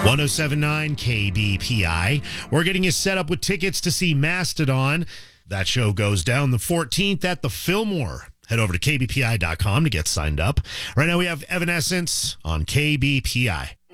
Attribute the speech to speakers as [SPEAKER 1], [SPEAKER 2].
[SPEAKER 1] 1079 KBPI. We're getting you set up with tickets to see Mastodon. That show goes down the 14th at the Fillmore. Head over to kbpi.com to get signed up. Right now we have Evanescence on KBPI.